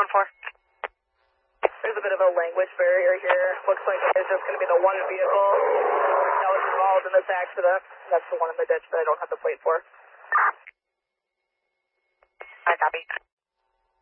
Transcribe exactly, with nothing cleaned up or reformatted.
one four. There's a bit of a language barrier here. Looks like it's just going to be the one vehicle that was involved in this accident. That's the one in the ditch that I don't have the plate for. I copy.